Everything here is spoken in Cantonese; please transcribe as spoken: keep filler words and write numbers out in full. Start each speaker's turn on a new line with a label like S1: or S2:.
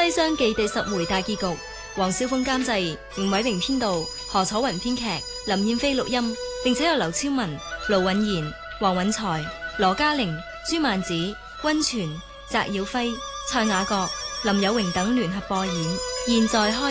S1: 西廂記》第十回大結局，黃小鳳監製，吳偉榮編導，何楚雲編劇，林燕飛錄音，並且有劉超文、盧允賢、黃允才、羅嘉玲、朱曼子、溫泉、翟耀輝、蔡雅閣、林有榮等聯合播演。現在開